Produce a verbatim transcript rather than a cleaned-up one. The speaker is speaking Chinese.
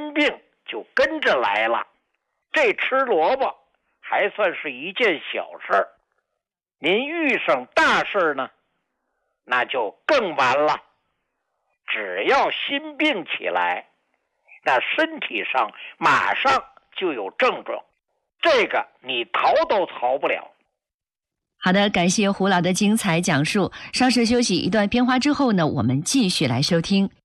心病就跟着来了。这吃萝卜还算是一件小事，您遇上大事呢，那就更完了。只要心病起来，那身体上马上就有症状，这个你逃都逃不了。 好的，感谢胡老的精彩讲述。稍事休息一段片花之后呢，我们继续来收听。